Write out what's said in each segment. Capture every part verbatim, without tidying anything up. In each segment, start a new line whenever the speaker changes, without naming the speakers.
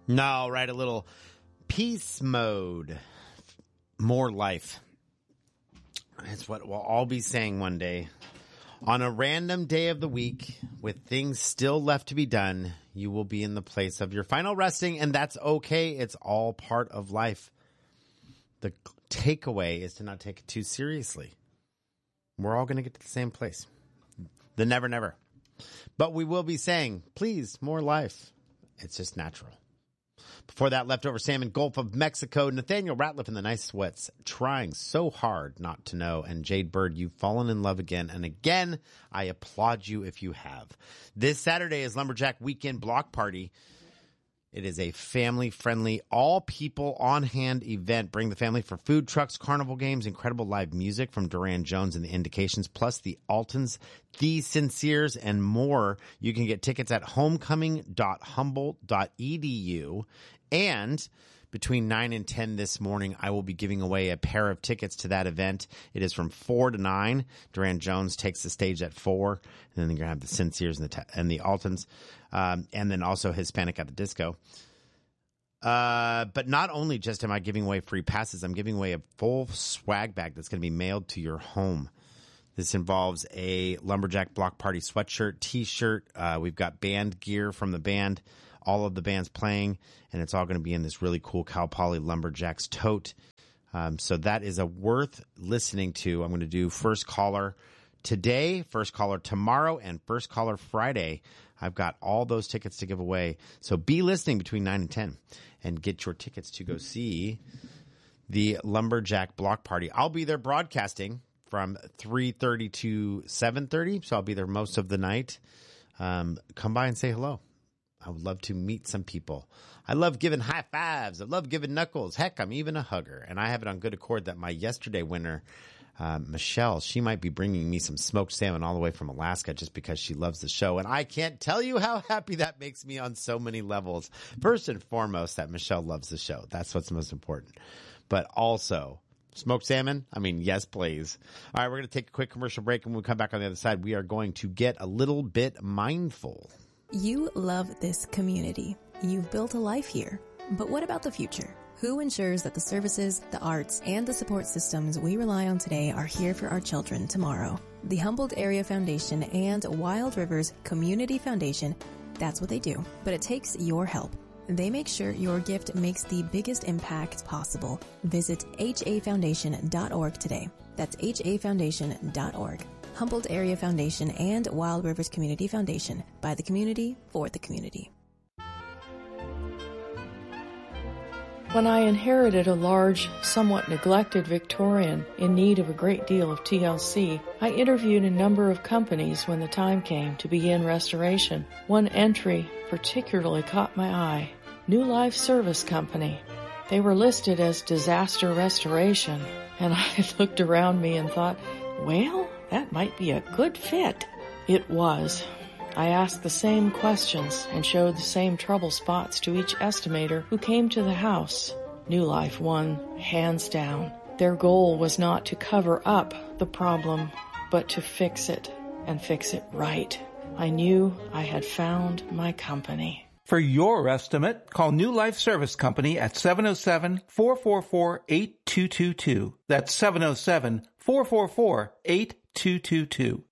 No, right, a little peace mode. More life. It's what we'll all be saying one day. On a random day of the week, with things still left to be done, you will be in the place of your final resting, and that's okay. It's all part of life. The takeaway is to not take it too seriously. We're all going to get to the same place. The never, never. But we will be saying, please, more life. It's just natural. Before that, Leftover Salmon, Gulf of Mexico, Nathaniel Ratliff and the Nice Sweats, Trying So Hard Not to Know, and Jade Bird, You've Fallen in Love Again. And again, I applaud you if you have. This Saturday is Lumberjack Weekend Block Party. It is a family-friendly, all-people-on-hand event. Bring the family for food trucks, carnival games, incredible live music from Duran Jones and the Indications, plus the Altons, the Sinceres, and more. You can get tickets at homecoming dot humboldt dot e d u. And between nine and ten this morning, I will be giving away a pair of tickets to that event. It is from four to nine. Duran Jones takes the stage at four. And then you're going to have the Sinceres and the, and the Altons. Um, and then also Hispanic at the Disco. Uh, but not only just am I giving away free passes, I'm giving away a full swag bag that's going to be mailed to your home. This involves a Lumberjack Block Party sweatshirt, t-shirt. Uh, we've got band gear from the band, all of the bands playing, and it's all going to be in this really cool Cal Poly Lumberjacks tote. Um, so that is a worth listening to. I'm going to do first caller today, first caller tomorrow, and first caller Friday. I've got all those tickets to give away. So be listening between nine and ten and get your tickets to go see the Lumberjack Block Party. I'll be there broadcasting from three thirty to seven thirty, so I'll be there most of the night. Um, come by and say hello. I would love to meet some people. I love giving high fives. I love giving knuckles. Heck, I'm even a hugger. And I have it on good accord that my yesterday winner, uh, Michelle, she might be bringing me some smoked salmon all the way from Alaska just because she loves the show. And I can't tell you how happy that makes me on so many levels. First and foremost, that Michelle loves the show. That's what's most important. But also, smoked salmon? I mean, yes, please. All right, we're going to take a quick commercial break. And when we come back on the other side, we are going to get a little bit mindful.
You love this community. You've built a life here. But what about the future? Who ensures that the services, the arts, and the support systems we rely on today are here for our children tomorrow? The Humboldt Area Foundation and Wild Rivers Community Foundation, that's what they do. But it takes your help. They make sure your gift makes the biggest impact possible. Visit h a foundation dot org today. That's h a foundation dot org. Humboldt Area Foundation and Wild Rivers Community Foundation. By the community, for the community.
When I inherited a large, somewhat neglected Victorian in need of a great deal of T L C, I interviewed a number of companies when the time came to begin restoration. One entry particularly caught my eye. New Life Service Company. They were listed as disaster restoration, and I looked around me and thought, well, that might be a good fit. It was. I asked the same questions and showed the same trouble spots to each estimator who came to the house. New Life won, hands down. Their goal was not to cover up the problem, but to fix it, and fix it right. I knew I had found my company.
For your estimate, call New Life Service Company at seven oh seven, four four four, eight two two two. That's seven oh seven, four four four, eight two two two.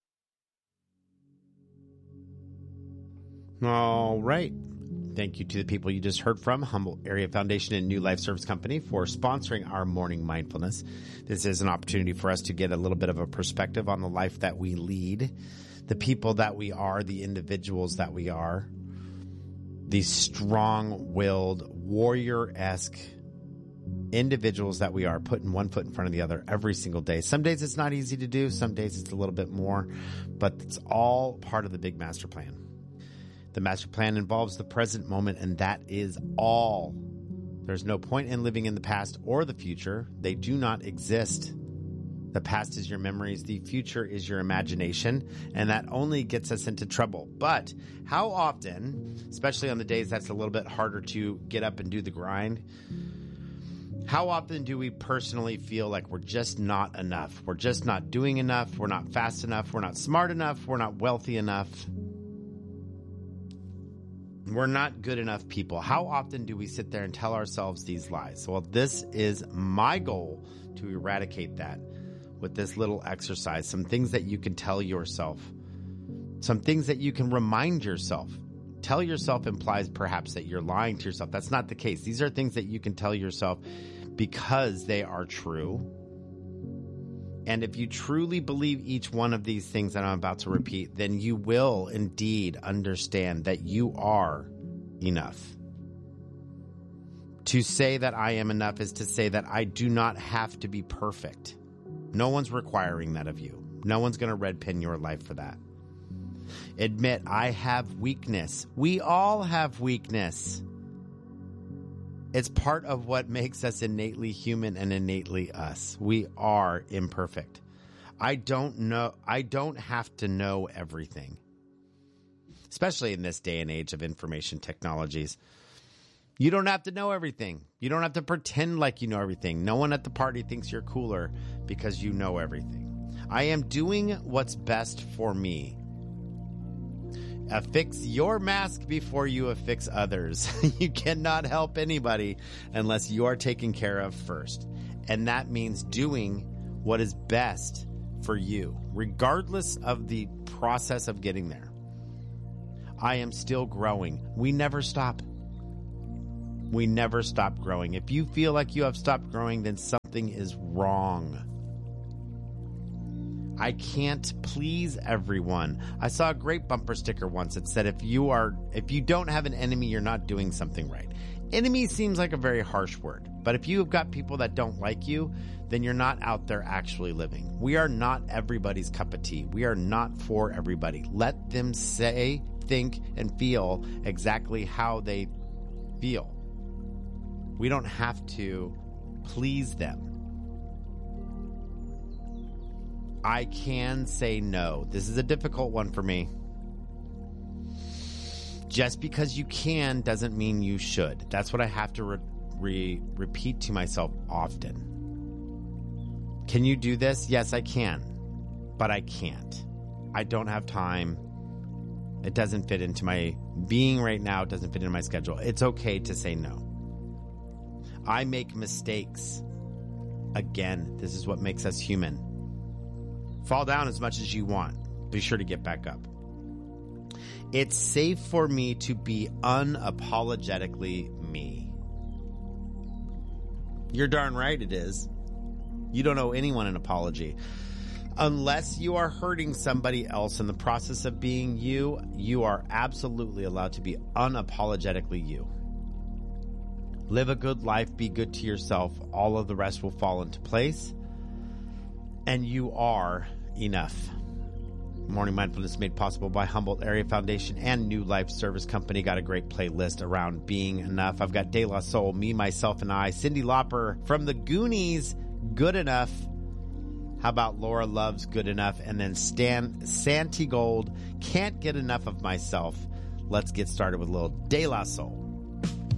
All right. Thank you to the people you just heard from, Humboldt Area Foundation and New Life Service Company, for sponsoring our morning mindfulness. This is an opportunity for us to get a little bit of a perspective on the life that we lead, the people that we are, the individuals that we are, these strong-willed, warrior-esque individuals that we are, putting one foot in front of the other every single day. Some days it's not easy to do. Some days it's a little bit more, but it's all part of the big master plan. The master plan involves the present moment, and that is all. There's no point in living in the past or the future. They do not exist. The past is your memories. The future is your imagination, and that only gets us into trouble. But how often, especially on the days that's a little bit harder to get up and do the grind, how often do we personally feel like we're just not enough? We're just not doing enough. We're not fast enough. We're not smart enough. We're not wealthy enough. We're not good enough people. How often do we sit there and tell ourselves these lies? Well, this is my goal to eradicate that with this little exercise. Some things that you can tell yourself. Some things that you can remind yourself. Tell yourself implies perhaps that you're lying to yourself. That's not the case. These are things that you can tell yourself because they are true. And if you truly believe each one of these things that I'm about to repeat, then you will indeed understand that you are enough. To say that I am enough is to say that I do not have to be perfect. No one's requiring that of you. No one's going to red pin your life for that. Admit, I have weakness. We all have weakness. It's part of what makes us innately human and innately us. We are imperfect. I don't know. I don't have to know everything, especially in this day and age of information technologies. You don't have to know everything. You don't have to pretend like you know everything. No one at the party thinks you're cooler because you know everything. I am doing what's best for me. Affix your mask before you affix others. You cannot help anybody unless you are taken care of first. And that means doing what is best for you, regardless of the process of getting there. I am still growing. We never stop. We never stop growing. If you feel like you have stopped growing, then something is wrong. I can't please everyone. I saw a great bumper sticker once that said, if you are, if you don't have an enemy, you're not doing something right. Enemy seems like a very harsh word, but if you have got people that don't like you, then you're not out there actually living. We are not everybody's cup of tea. We are not for everybody. Let them say, think, and feel exactly how they feel. We don't have to please them. I can say no. This is a difficult one for me. Just because you can doesn't mean you should. That's what I have to re- re- repeat to myself often. Can you do this? Yes, I can. But I can't. I don't have time. It doesn't fit into my being right now. It doesn't fit into my schedule. It's okay to say no. I make mistakes. Again, this is what makes us human. Fall down as much as you want. Be sure to get back up. It's safe for me to be unapologetically me. You're darn right it is. You don't owe anyone an apology. Unless you are hurting somebody else in the process of being you, you are absolutely allowed to be unapologetically you. Live a good life, be good to yourself. All of the rest will fall into place. And you are enough. Morning Mindfulness made possible by Humboldt Area Foundation and New Life Service Company. Got a great playlist around being enough. I've got De La Soul, Me, Myself, and I. Cyndi Lauper from the Goonies, Good Enough. How about Laura Love's Good Enough? And then Stan Santi Gold, Can't Get Enough of Myself. Let's get started with a little De La Soul.